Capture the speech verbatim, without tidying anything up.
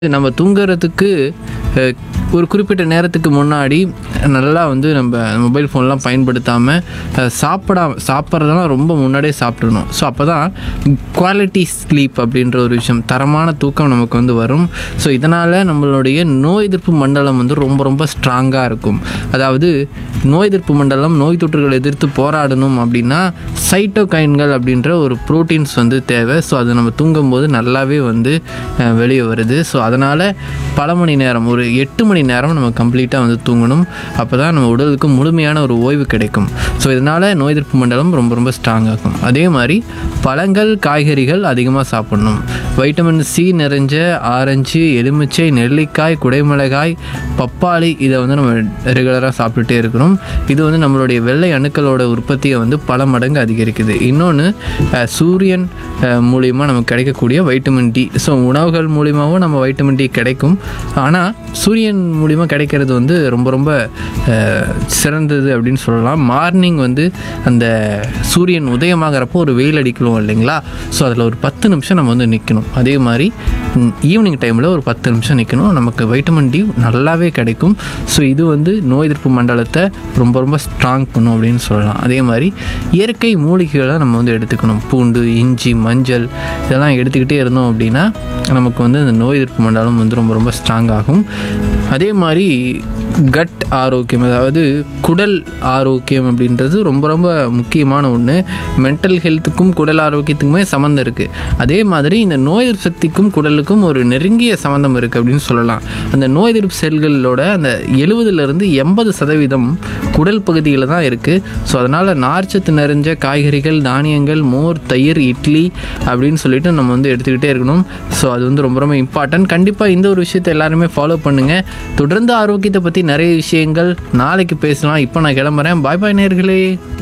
நம்ம தூங்குறதுக்கு அஹ், ஒரு குறிப்பிட்ட நேரத்துக்கு முன்னாடி நல்லா வந்து நம்ம மொபைல் ஃபோன்லாம் பயன்படுத்தாமல் சாப்பிடாம சாப்பிட்றதெல்லாம் ரொம்ப முன்னாடியே சாப்பிட்றணும். ஸோ அப்போ தான் குவாலிட்டி ஸ்லீப் அப்படின்ற ஒரு விஷயம், தரமான தூக்கம் நமக்கு வந்து வரும். ஸோ இதனால் நம்மளுடைய நோய் எதிர்ப்பு மண்டலம் வந்து ரொம்ப ரொம்ப ஸ்ட்ராங்காக இருக்கும். அதாவது நோய் எதிர்ப்பு மண்டலம் நோய் தொற்றுகளை எதிர்த்து போராடணும் அப்படின்னா சைட்டோகைன்கள் அப்படின்ற ஒரு ப்ரோட்டீன்ஸ் வந்து தேவை. ஸோ அது நம்ம தூங்கும்போது நல்லாவே வந்து அஹ், வெளியே வருது. ஸோ அதனால் பல மணி நேரம், ஒரு எட்டு மணி நேரம் நம்ம கம்ப்ளீட்டாக வந்து தூங்கணும். அப்போ தான் நம்ம உடலுக்கு முழுமையான ஒரு ஓய்வு கிடைக்கும். ஸோ இதனால் நோய் எதிர்ப்பு மண்டலம் ரொம்ப ரொம்ப ஸ்ட்ராங் ஆகும். அதே மாதிரி பழங்கள் காய்கறிகள் அதிகமாக சாப்பிடணும். வைட்டமின் சி நிறைஞ்ச ஆரஞ்சு, எலுமிச்சை, நெல்லிக்காய், குடைமிளகாய், பப்பாளி இதை வந்து நம்ம ரெகுலராக சாப்பிட்டுட்டே இருக்கணும். இது வந்து நம்மளுடைய வெள்ளை அணுக்களோட உற்பத்தியை வந்து பல மடங்கு அதிகரிக்குது. இன்னொன்று சூரியன் அஹ், மூலியமாக நமக்கு கிடைக்கக்கூடிய வைட்டமின் டி. ஸோ உணவுகள் மூலியமாகவும் நம்ம வைட்டமின் டி கிடைக்கும். ஆனால் சூரியன் மூலிமா கிடைக்கிறது வந்து ரொம்ப ரொம்ப அஹ், சிறந்தது அப்படின்னு சொல்லலாம். மார்னிங் வந்து அந்த சூரியன் உதயமாகறப்போ ஒரு வெயில் அடிக்கலாம் இல்லைங்களா? ஸோ அதில் ஒரு பத்து நிமிஷம் நம்ம வந்து நிற்கணும். அதே மாதிரி ஈவினிங் டைமில் ஒரு பத்து நிமிஷம் நிற்கணும். நமக்கு வைட்டமின் டி நல்லாவே கிடைக்கும். ஸோ இது வந்து நோய் எதிர்ப்பு மண்டலத்தை ரொம்ப ரொம்ப ஸ்ட்ராங் பண்ணும் அப்படின்னு சொல்லலாம். அதே மாதிரி இயற்கை மூலிகைகளை நம்ம வந்து எடுத்துக்கணும். பூண்டு, இஞ்சி, மஞ்சள் இதெல்லாம் எடுத்துக்கிட்டே இருந்தோம் அப்படின்னா நமக்கு வந்து அந்த நோய் எதிர்ப்பு மண்டலம் வந்து ரொம்ப ரொம்ப ஸ்ட்ராங் ஆகும். அதே மாதிரி கட் ஆரோக்கியம், அதாவது குடல் ஆரோக்கியம் அப்படின்றது ரொம்ப ரொம்ப முக்கியமான ஒன்று. மென்டல் ஹெல்த்துக்கும் குடல் ஆரோக்கியத்துக்குமே சம்மந்தம் இருக்குது. அதே மாதிரி இந்த நோய் எதிர்ப்பு சக்திக்கும் குடலுக்கும் ஒரு நெருங்கிய சம்மந்தம் இருக்குது அப்படின்னு சொல்லலாம். அந்த நோய் எதிர்ப்பு செல்களோட அந்த எழுபதுலேருந்து எண்பது சதவீதம் குடல் பகுதியில் தான் இருக்குது. ஸோ அதனால் நார்ச்சத்து நிறைஞ்ச காய்கறிகள், தானியங்கள், மோர், தயிர், இட்லி அப்படின்னு சொல்லிட்டு நம்ம வந்து எடுத்துக்கிட்டே இருக்கணும். ஸோ அது வந்து ரொம்ப ரொம்ப இம்பார்ட்டன்ட். கண்டிப்பாக இந்த ஒரு விஷயத்தை எல்லாருமே ஃபாலோ பண்ணுங்கள். தொடர்ந்து ஆரோக்கியத்தை பற்றி நிறைய விஷயங்கள் நாளைக்கு பேசலாம். இப்போ நான் கிளம்புறேன். பாய் பாய் நேயர்களே.